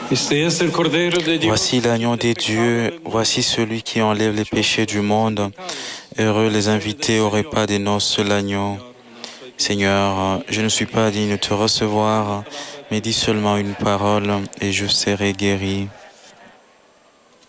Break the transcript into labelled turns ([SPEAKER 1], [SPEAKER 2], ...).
[SPEAKER 1] Este es el Cordero de Dios.
[SPEAKER 2] Voici l'agneau des dieux, voici celui qui enlève les péchés du monde. Heureux les invités au repas des noces de l'agneau. Seigneur, je ne suis pas digne de te recevoir, mais dis seulement une parole et je serai guéri.